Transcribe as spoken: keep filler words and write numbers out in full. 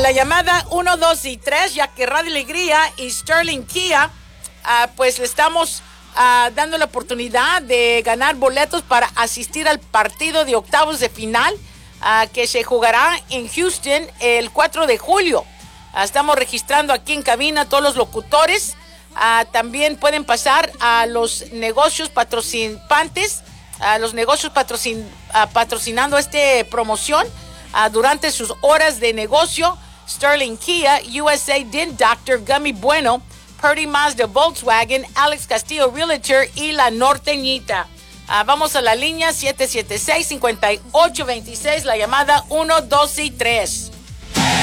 la llamada uno, dos y tres, ya que Radio Alegría y Sterling Kia, uh, pues le estamos uh, dando la oportunidad de ganar boletos para asistir al partido de octavos de final uh, que se jugará en Houston el cuatro de julio. Uh, estamos registrando aquí en cabina a todos los locutores. Uh, también pueden pasar a los negocios patrocinantes, a los negocios patrocin, uh, patrocinando esta promoción uh, durante sus horas de negocio. Sterling Kia, U S A Din Doctor, Gummy Bueno, Purdy Mazda, Volkswagen, Alex Castillo Realtor y La Norteñita. Uh, vamos a la línea siete siete seis, cinco ocho dos seis, la llamada uno, dos y tres.